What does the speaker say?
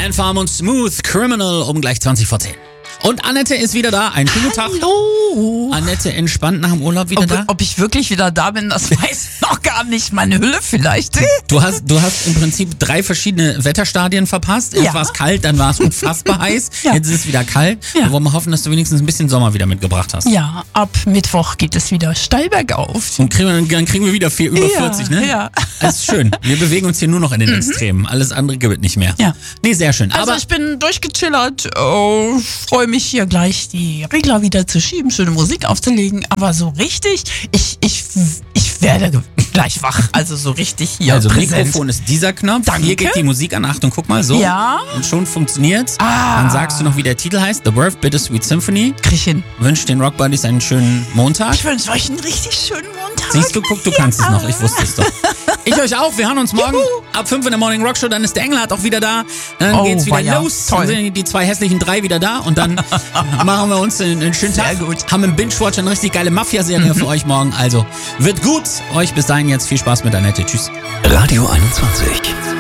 Anfarm und Smooth Criminal um gleich 20 vor 10. Und Annette ist wieder da. Einen schönen Tag. Hallo. Annette entspannt nach dem Urlaub wieder da. Ob ich wirklich wieder da bin, das weiß ich noch gar nicht. Meine Hülle vielleicht. Du hast im Prinzip 3 verschiedene Wetterstadien verpasst. Erst Ja. war es kalt, dann war es unfassbar heiß. Ja. Jetzt ist es wieder kalt. Ja. Wir wollen hoffen, dass du wenigstens ein bisschen Sommer wieder mitgebracht hast. Ja, ab Mittwoch geht es wieder steil bergauf. Und dann kriegen wir wieder über 40, ne? Ja. Das ist schön. Wir bewegen uns hier nur noch in den Extremen. Alles andere gibt nicht mehr. Ja. Nee, sehr schön. Also Aber ich bin durchgechillert, freue mich hier gleich die Regler wieder zu schieben, schöne Musik aufzulegen, aber so richtig, ich werde gleich wach, also so richtig hier also präsent. Mikrofon ist dieser Knopf. Danke. Hier geht die Musik an. Achtung, guck mal, so. Ja. Und schon funktioniert's. Ah. Dann sagst du noch, wie der Titel heißt. The Worth Bittersweet Symphony. Krieg ich hin. Wünscht den Rock Buddies einen schönen Montag. Ich wünsche euch einen richtig schönen Montag. Siehst du, guck, du kannst es noch. Ich wusste es doch. Ich euch auch. Wir hören uns morgen ab 5 in der Morning Rock Show. Dann ist der Engelhardt auch wieder da. Dann geht's wieder weia. los. Toll. Dann sind die 2 hässlichen 3 wieder da. Und dann machen wir uns einen schönen Tag. Sehr gut. Haben im Binge-Watch eine richtig geile Mafia-Serie für euch morgen. Also wird gut. Euch bis dahin jetzt viel Spaß mit Annette. Tschüss. Radio 21.